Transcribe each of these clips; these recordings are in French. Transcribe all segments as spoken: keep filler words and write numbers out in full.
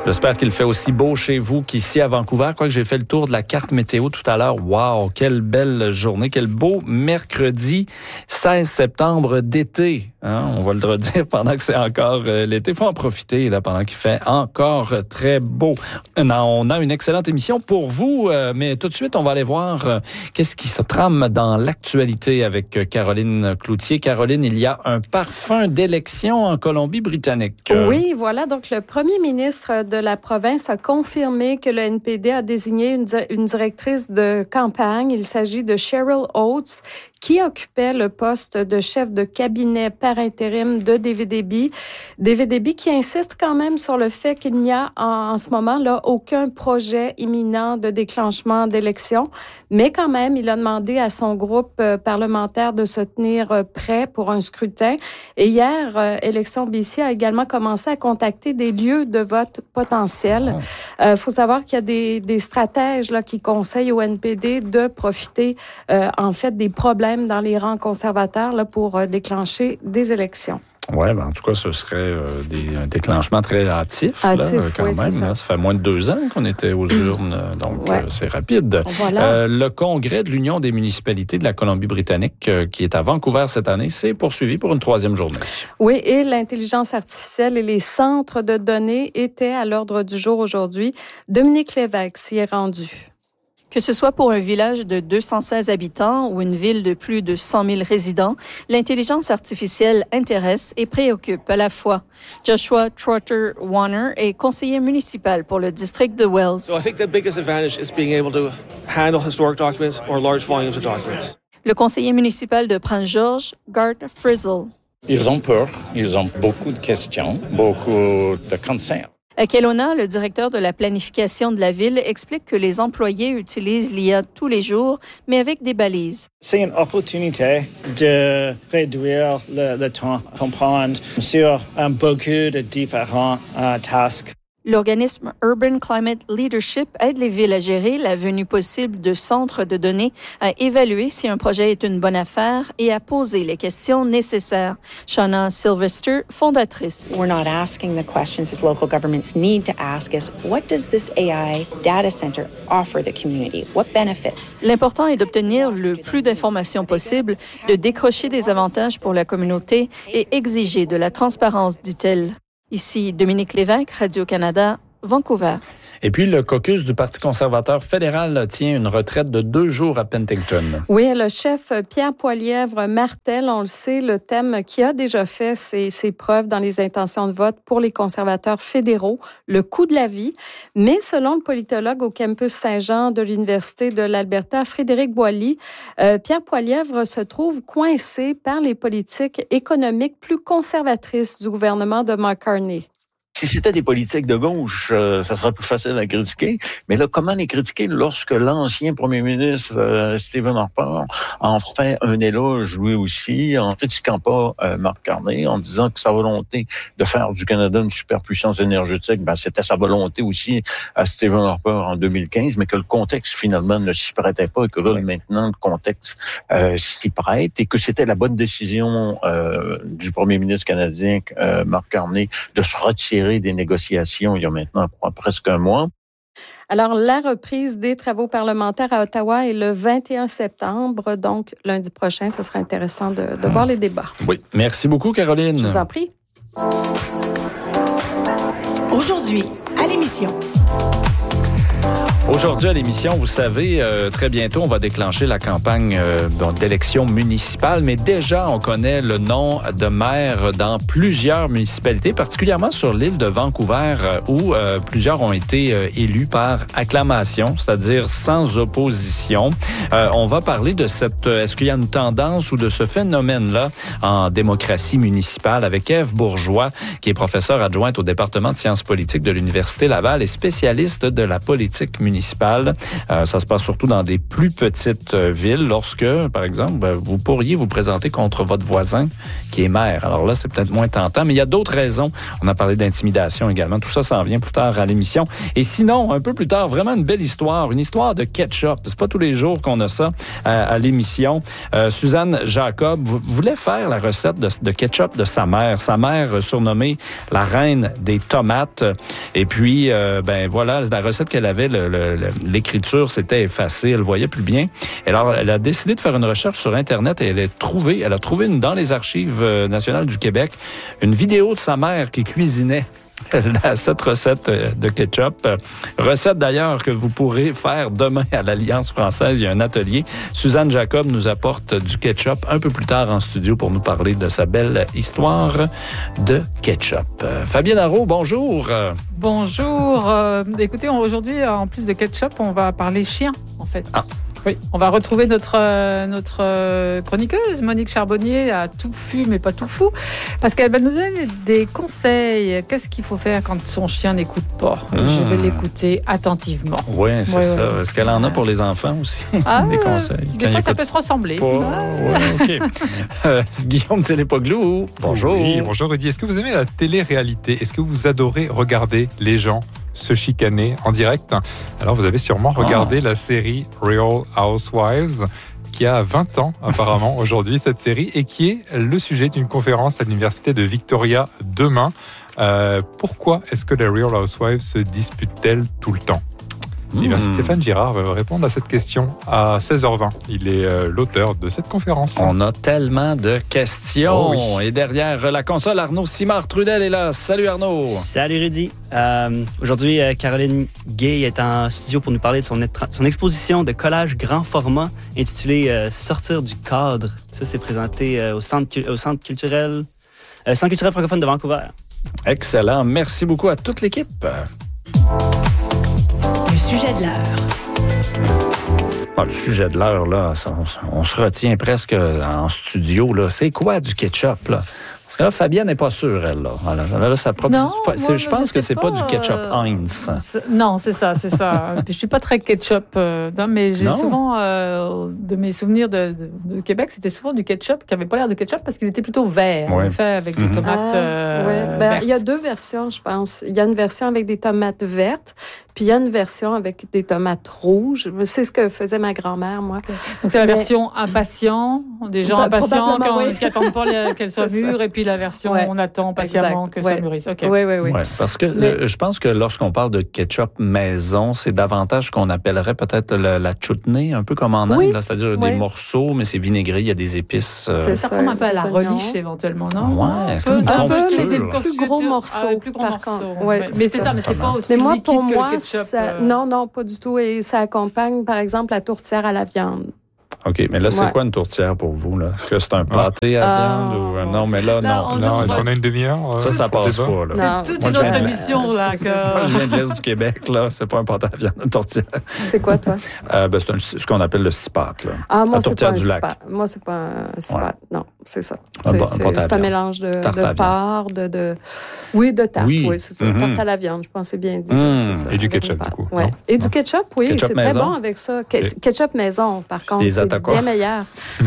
J'espère qu'il fait aussi beau chez vous qu'ici à Vancouver. Quoique j'ai fait le tour de la carte météo tout à l'heure. Wow, quelle belle journée, quel beau mercredi seize septembre d'été. Hein? On va le redire pendant que c'est encore euh, l'été. Il faut en profiter là, pendant qu'il fait encore très beau. Non, on a une excellente émission pour vous, euh, mais tout de suite, on va aller voir euh, qu'est-ce qui se trame dans l'actualité avec euh, Caroline Cloutier. Caroline, il y a un parfum d'élection en Colombie-Britannique. Oui, voilà. Donc, le premier ministre de la province a confirmé que le N P D a désigné une, di- une directrice de campagne. Il s'agit de Cheryl Oates, qui occupait le poste de chef de cabinet par intérim de David Eby. David Eby qui insiste quand même sur le fait qu'il n'y a en, en ce moment là aucun projet imminent de déclenchement d'élection, mais quand même, il a demandé à son groupe euh, parlementaire de se tenir euh, prêt pour un scrutin. Et hier, euh, Élections B C a également commencé à contacter des lieux de vote potentiels. Il euh, faut savoir qu'il y a des, des stratèges là, qui conseillent au N P D de profiter euh, en fait des problèmes dans les rangs conservateurs là, pour euh, déclencher des élections. Oui, ben en tout cas, ce serait euh, des, un déclenchement très hâtif, hâtif là, quand oui, même. Ça. Là, ça fait moins de deux ans qu'on était aux urnes, donc ouais. euh, c'est rapide. Voilà. Euh, le congrès de l'Union des municipalités de la Colombie-Britannique, euh, qui est à Vancouver cette année, s'est poursuivi pour une troisième journée. Oui, et l'intelligence artificielle et les centres de données étaient à l'ordre du jour aujourd'hui. Dominique Lévesque s'y est rendu. Que ce soit pour un village de deux cent seize habitants ou une ville de plus de cent mille résidents, l'intelligence artificielle intéresse et préoccupe à la fois. Joshua Trotter Warner est conseiller municipal pour le district de Wells. So I think the biggest advantage is being able to handle historic documents or large volumes of documents. Le conseiller municipal de Prince-Georges, Garth Frizzle. Ils ont peur, ils ont beaucoup de questions, beaucoup de concerns. À Kelowna, le directeur de la planification de la ville explique que les employés utilisent l'I A tous les jours, mais avec des balises. C'est une opportunité de réduire le, le temps, comprendre sur um, beaucoup de différents uh, tasks. L'organisme Urban Climate Leadership aide les villes à gérer la venue possible de centres de données, à évaluer si un projet est une bonne affaire et à poser les questions nécessaires. Shauna Sylvester, fondatrice. We're not asking the questions as local governments need to ask is, what does this A I data center offer the community? What benefits? L'important est d'obtenir le plus d'informations possible, de décrocher des avantages pour la communauté et exiger de la transparence, dit-elle. Ici Dominique Lévesque, Radio-Canada, Vancouver. Et puis, le caucus du Parti conservateur fédéral tient une retraite de deux jours à Penticton. Oui, le chef Pierre Poilievre martèle, on le sait, le thème qui a déjà fait ses, ses preuves dans les intentions de vote pour les conservateurs fédéraux, le coût de la vie. Mais selon le politologue au campus Saint-Jean de l'Université de l'Alberta, Frédéric Boilly, euh, Pierre Poilievre se trouve coincé par les politiques économiques plus conservatrices du gouvernement de Mark Carney. Si c'était des politiques de gauche, euh, ça serait plus facile à critiquer. Mais là, comment les critiquer lorsque l'ancien premier ministre euh, Stephen Harper en fait un éloge lui aussi, en critiquant pas euh, Mark Carney, en disant que sa volonté de faire du Canada une superpuissance énergétique, ben c'était sa volonté aussi à Stephen Harper en deux mille quinze, mais que le contexte finalement ne s'y prêtait pas et que là, maintenant, le contexte euh, s'y prête et que c'était la bonne décision euh, du premier ministre canadien, euh, Mark Carney, de se retirer des négociations il y a maintenant presque un mois. Alors, la reprise des travaux parlementaires à Ottawa est le vingt et un septembre, donc lundi prochain. Ce sera intéressant de, de voir les débats. Oui. Merci beaucoup, Caroline. Je vous en prie. Aujourd'hui, à l'émission. Aujourd'hui à l'émission, vous savez, euh, très bientôt, on va déclencher la campagne euh, d'élection municipale, mais déjà, on connaît le nom de maire dans plusieurs municipalités, particulièrement sur l'île de Vancouver, euh, où euh, plusieurs ont été euh, élus par acclamation, c'est-à-dire sans opposition. Euh, on va parler de cette... Euh, est-ce qu'il y a une tendance ou de ce phénomène-là en démocratie municipale avec Ève Bourgeois, qui est professeure adjointe au département de sciences politiques de l'Université Laval et spécialiste de la politique municipale. Euh, ça se passe surtout dans des plus petites euh, villes lorsque, par exemple, ben, vous pourriez vous présenter contre votre voisin qui est maire. Alors là, c'est peut-être moins tentant, mais il y a d'autres raisons. On a parlé d'intimidation également. Tout ça s'en vient plus tard à l'émission. Et sinon, un peu plus tard, vraiment une belle histoire, une histoire de ketchup. C'est pas tous les jours qu'on a ça à, à l'émission. Euh, Suzanne Jacob voulait faire la recette de, de ketchup de sa mère. Sa mère, surnommée la reine des tomates. Et puis, euh, ben voilà, la recette qu'elle avait, le, le, l'écriture s'était effacée, elle voyait plus bien. Alors, elle a décidé de faire une recherche sur Internet et elle a trouvé, elle a trouvé une, dans les archives nationales du Québec une vidéo de sa mère qui cuisinait cette recette de ketchup. Recette d'ailleurs que vous pourrez faire demain à l'Alliance française. Il y a un atelier. Suzanne Jacob nous apporte du ketchup un peu plus tard en studio pour nous parler de sa belle histoire de ketchup. Fabienne Arrault, bonjour. Bonjour. Euh, écoutez, aujourd'hui, en plus de ketchup, on va parler chien, en fait. Ah. Oui, on va retrouver notre, euh, notre euh, chroniqueuse, Monique Charbonnier, à tout fu, mais pas tout fou, parce qu'elle va nous donner des conseils. Qu'est-ce qu'il faut faire quand son chien n'écoute pas? Mmh. Je vais l'écouter attentivement. Oui, c'est ouais, ça. Ouais. Est-ce qu'elle en a pour les enfants aussi? Ah, des conseils? Des fois, ça peut se ressembler. Pas... Ah. Ouais, OK. euh, Guillaume Télépoglou, bonjour. Oui, bonjour Rudy. Est-ce que vous aimez la télé-réalité? Est-ce que vous adorez regarder les gens se chicaner en direct? Alors vous avez sûrement regardé oh. la série Real Housewives qui a vingt ans apparemment aujourd'hui, cette série, et qui est le sujet d'une conférence à l'université de Victoria demain. Euh, pourquoi est-ce que les Real Housewives se disputent-elles tout le temps? Mmh. Et bien, Stéphane Girard va répondre à cette question à seize heures vingt. Il est euh, l'auteur de cette conférence. On a tellement de questions. Oh oui. Et derrière la console, Arnaud Simard-Trudel est là. Salut Arnaud. Salut Rudy. Euh, aujourd'hui, euh, Caroline Gay est en studio pour nous parler de son, son exposition de collage grand format intitulée euh, « Sortir du cadre ». Ça, c'est présenté euh, au, centre, au centre culturel, euh, centre culturel francophone de Vancouver. Excellent. Merci beaucoup à toute l'équipe. Le sujet de l'heure. Ah, le sujet de l'heure, là, ça, on, on se retient presque en studio. Là. C'est quoi du ketchup, là? Parce que là, Fabienne n'est pas sûre, elle. Là. Là, là, ça propre... non, pas, moi, je pense je que c'est pas, pas du ketchup euh, Heinz. Non, c'est ça, c'est ça. Je suis pas très ketchup, euh, non, mais j'ai non. souvent, euh, de mes souvenirs de, de, de Québec, c'était souvent du ketchup qui avait pas l'air de ketchup parce qu'il était plutôt vert, ouais. fait avec des mm-hmm. tomates euh, ah, ouais. ben, vertes. Il y a deux versions, je pense. Il y a une version avec des tomates vertes, puis il y a une version avec des tomates rouges. C'est ce que faisait ma grand-mère, moi. Donc c'est la mais... version impatient, des gens impatients oui. qui n'attendent pas qu'elles soient mûres, et puis la version ouais. on attend patiemment exact. que ouais. ça mûrisse. Okay. Oui, oui, oui. Ouais, parce que mais... le, je pense que lorsqu'on parle de ketchup maison, c'est davantage ce qu'on appellerait peut-être le, la chutney, un peu comme en Inde, oui. là, c'est-à-dire oui. des morceaux, mais c'est vinaigré, il y a des épices. Euh... Ça ressemble un peu à la relish éventuellement, non? Oui, c'est un peu, un peu mais des plus gros morceaux. Ah, plus gros morceaux. Ouais, ouais, mais c'est ça, ça mais c'est pas aussi mais moi, liquide pour que moi, le ketchup. Ça, euh... Non, non, pas du tout. Et ça accompagne, par exemple, la tourtière à la viande. OK, mais là, c'est ouais. quoi une tourtière pour vous? Là? Est-ce que c'est un pâté à viande? Oh. Ou... Non, mais là, non. Non, non est-ce qu'on a une demi-heure? Ça, ça passe pas. Là. C'est toute une autre émission. Là, que... Moi, je viens de l'Est du Québec. Là. C'est pas un pâté à viande, une tourtière. C'est quoi, toi? Euh, ben, c'est un, ce qu'on appelle le cipat. Là. Ah, moi, la c'est pas un du lac. cipat. Moi, c'est pas un cipat. Ouais. Non, c'est ça. Un c'est bon, c'est, un, c'est un mélange de, de porc, de, de... Oui, de tarte. Oui, oui c'est ça. Mm-hmm. Tarte à la viande, je pensais bien dire. Mm. C'est ça, et du ketchup, du coup. Ouais. Et du ketchup, oui, c'est très bon avec ça. Ketchup maison, par contre, c'est bien meilleur.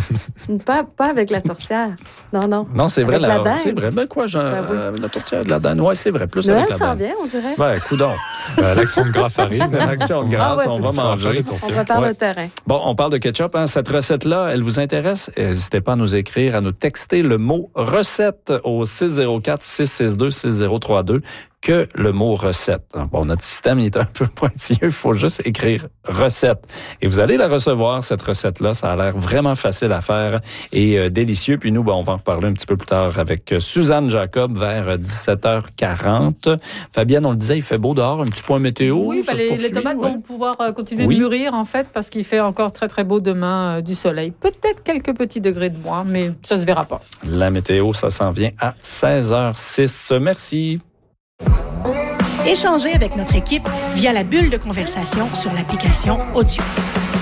pas, pas avec la tourtière. Non, non. Non, c'est vrai. Avec la, la dinde. C'est vrai. Ben quoi, genre, ben oui. euh, la tourtière de la dinde. Oui, c'est vrai. Plus Noël avec la dinde. s'en vient, on dirait. Ben, coudonc. euh, L'action de grâce arrive. L'action de grâce, ah ouais, on va ça. manger. On prépare ouais. le terrain. Bon, on parle de ketchup. Hein. Cette recette-là, elle vous intéresse? N'hésitez pas à nous écrire, à nous texter le mot recette au six zéro quatre, six six deux, six zéro trois deux. Que le mot recette. Bon, notre système il est un peu pointilleux, il faut juste écrire recette. Et vous allez la recevoir, cette recette-là. Ça a l'air vraiment facile à faire et euh, délicieux. Puis nous, ben, on va en reparler un petit peu plus tard avec Suzanne Jacob vers dix-sept heures quarante. Fabienne, on le disait, il fait beau dehors, un petit point météo. Oui, ben, les, les tomates ouais. vont pouvoir continuer oui. de mûrir, en fait, parce qu'il fait encore très, très beau demain, euh, du soleil. Peut-être quelques petits degrés de moins, mais ça se verra pas. La météo, ça s'en vient à seize heures six. Merci. Échangez avec notre équipe via la bulle de conversation sur l'application Audio.